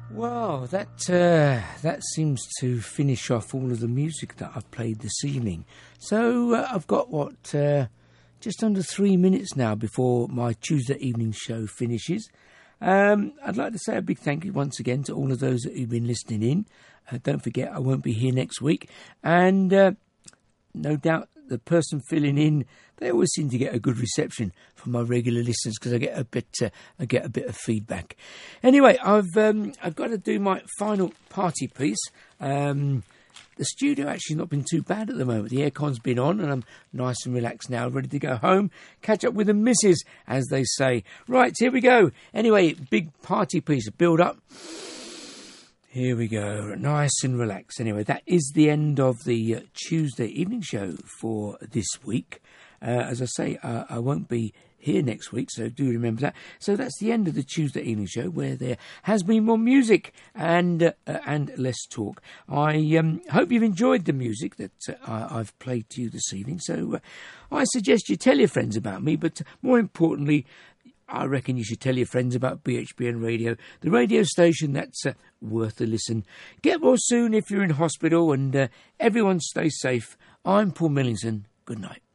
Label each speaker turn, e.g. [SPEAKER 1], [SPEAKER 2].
[SPEAKER 1] Well, that seems to finish off all of the music that I've played this evening. So I've got just under 3 minutes now before my Tuesday evening show finishes. I'd like to say a big thank you once again to all of those who've been listening in. Don't forget, I won't be here next week, and no doubt the person filling in, they always seem to get a good reception from my regular listeners because I get a bit of feedback. Anyway, I've got to do my final party piece. The studio actually not been too bad at the moment. The aircon's been on and I'm nice and relaxed now, ready to go home, catch up with the missus, as they say. Right, here we go. Anyway, big party piece, build up. Here we go, nice and relaxed. Anyway, that is the end of the Tuesday evening show for this week. As I say, I won't be here next week, so do remember that. So that's the end of the Tuesday evening show, where there has been more music and less talk. I hope you've enjoyed the music that I've played to you this evening. So I suggest you tell your friends about me, but more importantly, I reckon you should tell your friends about BHBN Radio, the radio station that's worth a listen. Get well soon if you're in hospital, and everyone stay safe. I'm Paul Millington. Good night.